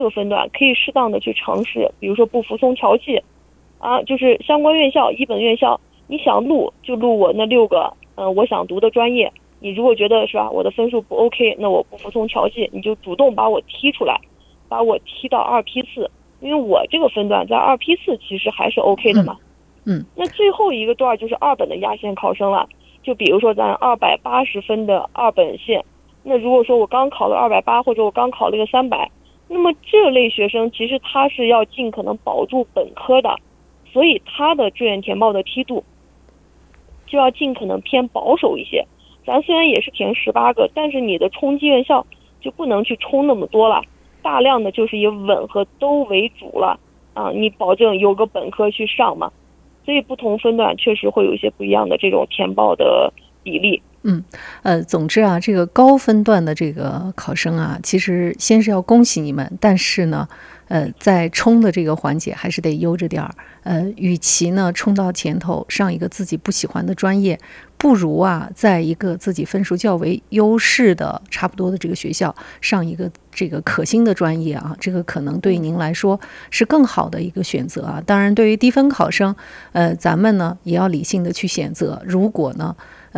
这个分段可以适当的去尝试，比如说不服从调剂啊，就是相关院校一本院校，你想录就录我那6个我想读的专业，你如果觉得是吧我的分数不 OK， 那我不服从调剂，你就主动把我踢出来，把我踢到2批次，因为我这个分段在2批次其实还是 OK 的嘛。那最后一个段就是2本的压线考生了，就比如说咱280分的2本线，那如果说我刚考了280，或者我刚考了一个300，那么这类学生其实他是要尽可能保住本科的，所以他的志愿填报的梯度就要尽可能偏保守一些。咱虽然也是填18个，但是你的冲击院校就不能去冲那么多了，大量的就是以稳和都为主了啊，你保证有个本科去上嘛。所以不同分段确实会有一些不一样的这种填报的比例。 总之啊，这个高分段的这个考生啊，其实先是要恭喜你们，但是呢，在冲的这个环节还是得悠着点儿。与其呢冲到前头上一个自己不喜欢的专业，不如啊，在一个自己分数较为优势的差不多的这个学校上一个这个可心的专业啊，这个可能对您来说是更好的一个选择啊。当然，对于低分考生，咱们呢也要理性的去选择。如果呢，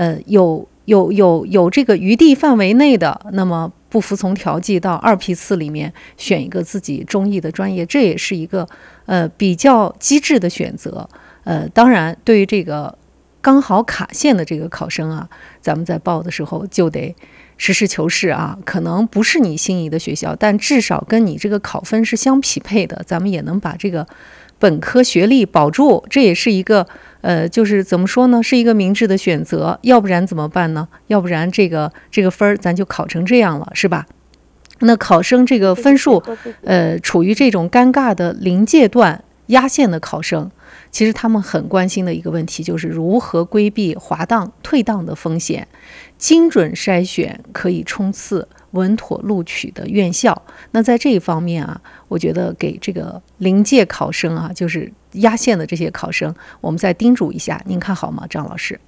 有这个余地范围内的，那么不服从调剂到2批次里面选一个自己中意的专业，这也是一个比较机智的选择。当然，对于这个刚好卡线的这个考生啊，咱们在报的时候就得实事求是啊，可能不是你心仪的学校，但至少跟你这个考分是相匹配的，咱们也能把这个本科学历保住，这也是一个就是怎么说呢，是一个明智的选择。要不然怎么办呢？要不然这个分咱就考成这样了，是吧？那考生这个分数处于这种尴尬的临界段压线的考生，其实他们很关心的一个问题就是如何规避滑档退档的风险，精准筛选可以冲刺稳妥录取的院校。那在这一方面啊，我觉得给这个临界考生啊，就是压线的这些考生，我们再叮嘱一下，您看好吗，张老师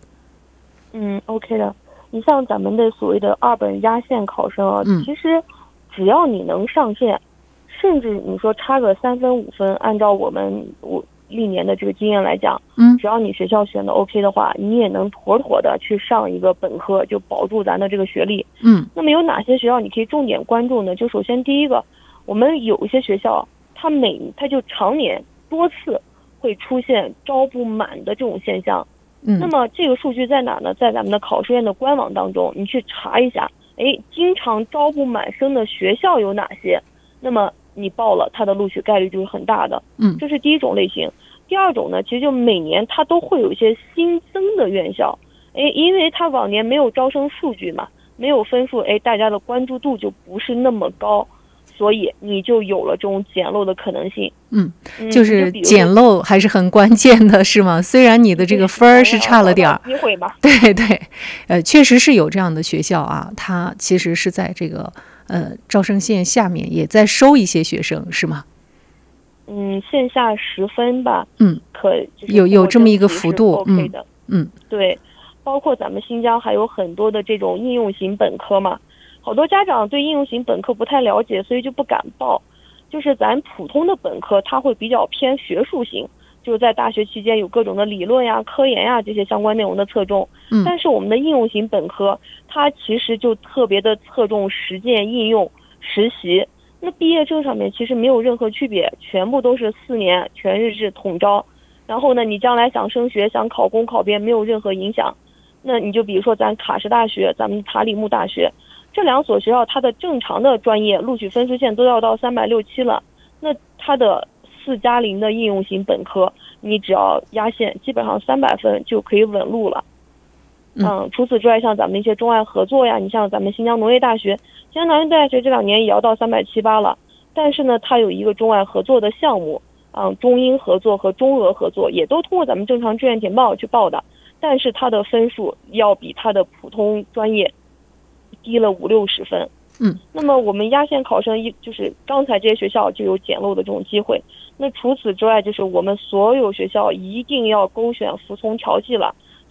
？OK 的。你像咱们的所谓的2本压线考生啊，其实只要你能上线，甚至你说差个3分5分，按照我历年的这个经验来讲，只要你学校选的 OK 的话，你也能妥妥的去上一个本科，就保住咱的这个学历。那么有哪些学校你可以重点关注呢？就首先第一个，我们有一些学校，它就常年多次会出现招不满的这种现象。那么这个数据在哪呢？在咱们的考试院的官网当中，你去查一下，经常招不满生的学校有哪些？那么你报了，它的录取概率就是很大的。这是第一种类型。第二种呢，其实就每年它都会有一些新增的院校，因为它往年没有招生数据嘛，没有分数，大家的关注度就不是那么高，所以你就有了这种捡漏的可能性。 就是捡漏还是很关键的，是吗？虽然你的这个分是差了点儿， 机会吧。 对，确实是有这样的学校啊，它其实是在这个招生线下面也在收一些学生，是吗？ 线下10分吧。 有这么一个幅度。 OK 的。对，包括咱们新疆还有很多的这种应用型本科嘛，好多家长对应用型本科不太了解，所以就不敢报。就是咱普通的本科，它会比较偏学术型，就是在大学期间有各种的理论呀、科研呀这些相关内容的侧重。但是我们的应用型本科，它其实就特别的侧重实践应用、实习。那毕业证上面其实没有任何区别，全部都是4年全日制统招。然后呢，你将来想升学、想考公考编没有任何影响。那你就比如说咱喀什大学、咱们塔里木大学这2所学校，它的正常的专业录取分数线都要到360-7了。那它的4+0的应用型本科，你只要压线，基本上300分就可以稳录了。除此之外，像咱们一些中外合作呀，你像咱们新疆农业大学，新疆农业大学这2年也要到370-8了。但是呢，它有一个中外合作的项目，中英合作和中俄合作，也都通过咱们正常志愿填报去报的，但是它的分数要比它的普通专业低了50-60分。那么我们压线考生就是刚才这些学校就有捡漏的这种机会。那除此之外，就是我们所有学校一定要勾选服从调剂了。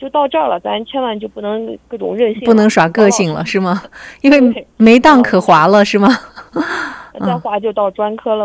就到这儿了，咱千万就不能各种任性， 不能耍个性了，是吗？因为没档可滑了，是吗？ 再滑就到专科了。